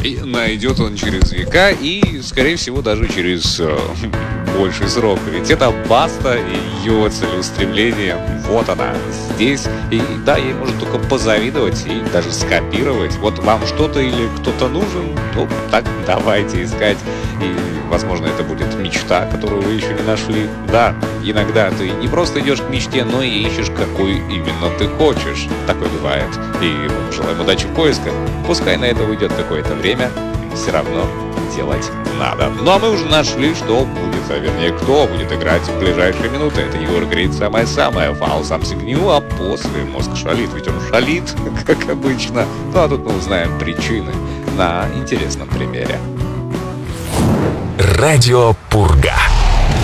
И найдет он через века и, скорее всего, даже через больший срок. Ведь это Баста и ее целеустремление. Вот она, здесь. И да, ей можно только позавидовать и даже скопировать. Вот вам что-то или кто-то нужен, ну, так давайте искать. И, возможно, это будет мечта, которую вы еще не нашли. Да, иногда ты не просто идешь к мечте, но и ищешь, какой именно ты хочешь. Такое бывает. И мы желаем удачи в поисках. Пускай на это уйдет какое-то время, все равно делать надо. Ну а мы уже нашли, что будет, а вернее, кто будет играть в ближайшие минуты. Это Егор Крид, самое-самое, Found Something New, а после мозг шалит, ведь он шалит, как обычно. Ну а тут мы узнаем причины на интересном примере. Радио Пурга.